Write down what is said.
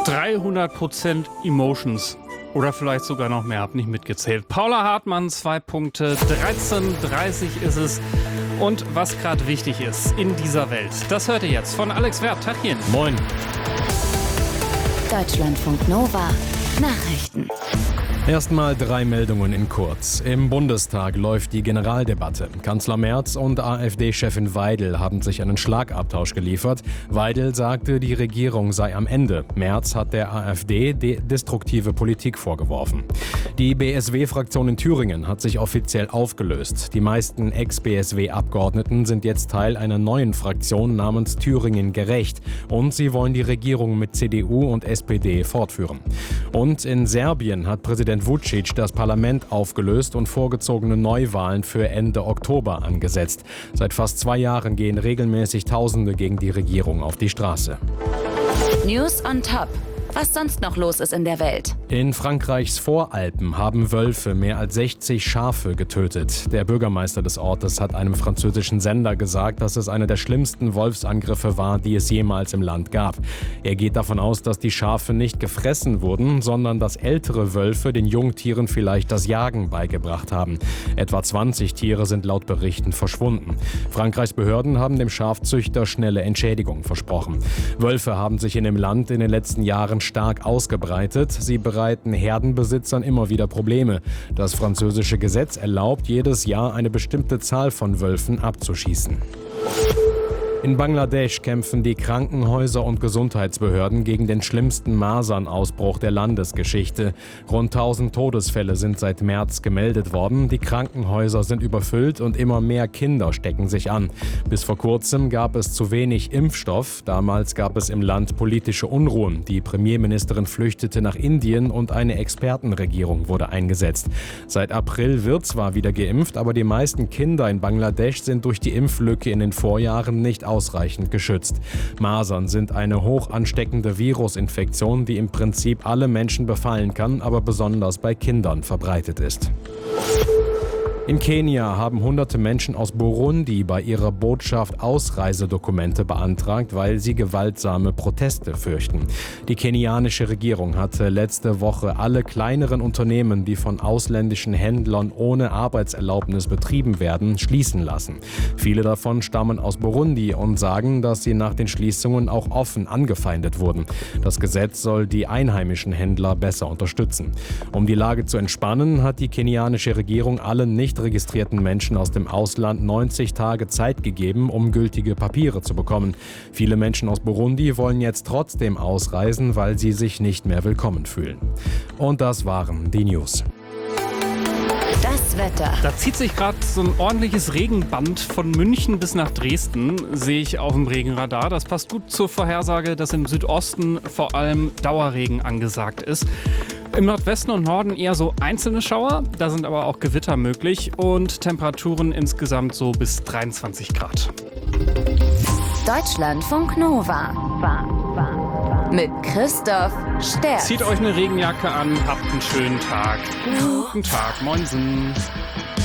300% Emotions. Oder vielleicht sogar noch mehr, hab nicht mitgezählt. Paula Hartmann, 2 Punkte, 13:30 ist es. Und was gerade wichtig ist in dieser Welt, das hört ihr jetzt von Alex Werth. Tachchen. Moin. Deutschlandfunk Nova Nachrichten. Erstmal 3 Meldungen in kurz. Im Bundestag läuft die Generaldebatte. Kanzler Merz und AfD-Chefin Weidel haben sich einen Schlagabtausch geliefert. Weidel sagte, die Regierung sei am Ende. Merz hat der AfD destruktive Politik vorgeworfen. Die BSW-Fraktion in Thüringen hat sich offiziell aufgelöst. Die meisten Ex-BSW-Abgeordneten sind jetzt Teil einer neuen Fraktion namens Thüringen Gerecht. Und sie wollen die Regierung mit CDU und SPD fortführen. Und in Serbien hat Präsident Vučić das Parlament aufgelöst und vorgezogene Neuwahlen für Ende Oktober angesetzt. Seit fast 2 Jahren gehen regelmäßig Tausende gegen die Regierung auf die Straße. News on Top. Was sonst noch los ist in der Welt. In Frankreichs Voralpen haben Wölfe mehr als 60 Schafe getötet. Der Bürgermeister des Ortes hat einem französischen Sender gesagt, dass es einer der schlimmsten Wolfsangriffe war, die es jemals im Land gab. Er geht davon aus, dass die Schafe nicht gefressen wurden, sondern dass ältere Wölfe den Jungtieren vielleicht das Jagen beigebracht haben. Etwa 20 Tiere sind laut Berichten verschwunden. Frankreichs Behörden haben dem Schafzüchter schnelle Entschädigung versprochen. Wölfe haben sich in dem Land in den letzten Jahren stark ausgebreitet. Sie bereiten Herdenbesitzern immer wieder Probleme. Das französische Gesetz erlaubt, jedes Jahr eine bestimmte Zahl von Wölfen abzuschießen. In Bangladesch kämpfen die Krankenhäuser und Gesundheitsbehörden gegen den schlimmsten Masernausbruch der Landesgeschichte. Rund 1000 Todesfälle sind seit März gemeldet worden. Die Krankenhäuser sind überfüllt und immer mehr Kinder stecken sich an. Bis vor kurzem gab es zu wenig Impfstoff. Damals gab es im Land politische Unruhen. Die Premierministerin flüchtete nach Indien und eine Expertenregierung wurde eingesetzt. Seit April wird zwar wieder geimpft, aber die meisten Kinder in Bangladesch sind durch die Impflücke in den Vorjahren nicht ausreichend geschützt. Masern sind eine hoch ansteckende Virusinfektion, die im Prinzip alle Menschen befallen kann, aber besonders bei Kindern verbreitet ist. In Kenia haben hunderte Menschen aus Burundi bei ihrer Botschaft Ausreisedokumente beantragt, weil sie gewaltsame Proteste fürchten. Die kenianische Regierung hatte letzte Woche alle kleineren Unternehmen, die von ausländischen Händlern ohne Arbeitserlaubnis betrieben werden, schließen lassen. Viele davon stammen aus Burundi und sagen, dass sie nach den Schließungen auch offen angefeindet wurden. Das Gesetz soll die einheimischen Händler besser unterstützen. Um die Lage zu entspannen, hat die kenianische Regierung allen nicht registrierten Menschen aus dem Ausland 90 Tage Zeit gegeben, um gültige Papiere zu bekommen. Viele Menschen aus Burundi wollen jetzt trotzdem ausreisen, weil sie sich nicht mehr willkommen fühlen. Und das waren die News. Das Wetter. Da zieht sich gerade so ein ordentliches Regenband von München bis nach Dresden, sehe ich auf dem Regenradar. Das passt gut zur Vorhersage, dass im Südosten vor allem Dauerregen angesagt ist. Im Nordwesten und Norden eher so einzelne Schauer, da sind aber auch Gewitter möglich und Temperaturen insgesamt so bis 23 Grad. Deutschlandfunk Nova. Mit Christoph Sterz. Zieht euch eine Regenjacke an, habt einen schönen Tag. Guten Tag, moinsen.